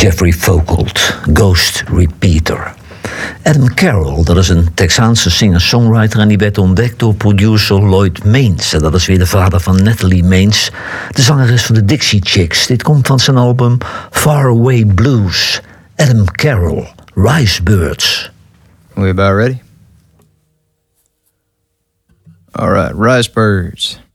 Jeffrey Foucault, Ghost Repeater. Adam Carroll, dat is een Texaanse singer-songwriter en die werd ontdekt door producer Lloyd Maines. En dat is weer de vader van Natalie Maines, de zangeres van de Dixie Chicks. Dit komt van zijn album Far Away Blues. Adam Carroll, Rice Birds. We about ready? All right, Rice Birds.